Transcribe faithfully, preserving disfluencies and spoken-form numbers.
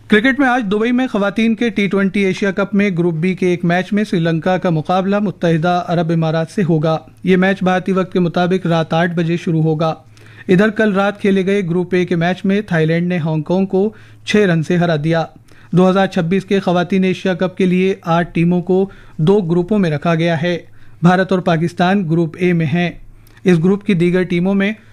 Cricket में आज Dubai में खवातीन के टी ट्वेंटी एशिया कप में ग्रुप बी के एक मैच में श्रीलंका का मुकाबला मुत्तहिदा अरब इमारात से होगा। ये मैच भारतीय वक्त के मुताबिक रात आठ बजे शुरू होगा। इधर कल रात खेले गए ग्रुप ए के मैच में थाईलैंड ने हांगकांग को छह रन से हरा दिया। दो हज़ार छब्बीस के खवातीन एशिया कप के लिए आठ टीमों को दो ग्रुपों में रखा गया है। भारत और पाकिस्तान ग्रुप ए में हैं। इस ग्रुप की दीगर टीमों में